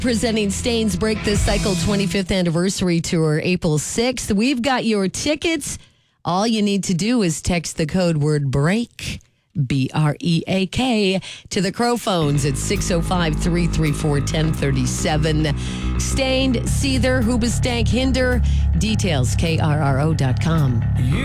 presenting Stain's Break the Cycle 25th Anniversary Tour, April 6th. We've got your tickets. All you need to do is text the code word BREAK, BREAK, to the Crow phones at 605-334-1037. Stained, Seether, Hoobastank, Hinder. Details, KRRO.com.